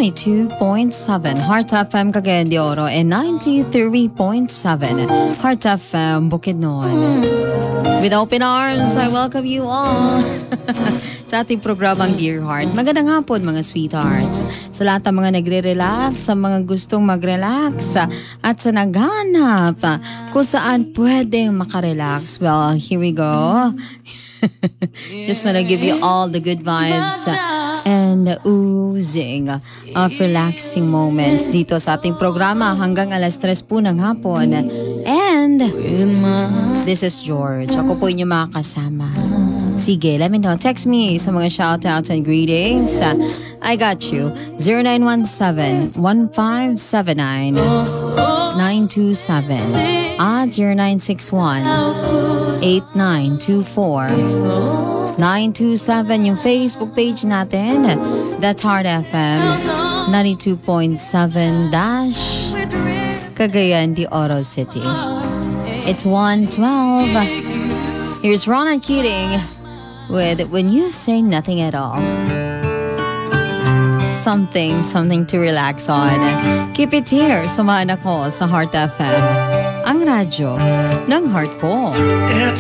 92.7 Heart FM Cagayan de Oro and 93.7 Heart FM Bukidnon. With open arms, I welcome you all sa ating programang Dear Heart. Magandang hapon mga sweethearts. Sa lahat ng mga nagre-relax, sa mga gustong mag-relax, at sa naghanap kung saan pwedeng makarelax. Well, here we go. Just wanna give you all the good vibes and oozing of relaxing moments dito sa ating programa hanggang alas 3 po ng hapon. And this is George. Ako po inyong makakasama. Sige, let me know. Text me sa mga shoutouts and greetings. I got you. 0917-1579-927 at 0961-8924-927 yung Facebook page natin. That's Heart FM 92.7 Cagayan de Oro City. It's 1:12. Here's Ron and Keating with When You Say Nothing at All. Something to relax on. Keep it here. Samahan ako sa Heart FM. Ang radyo ng heart ko. It's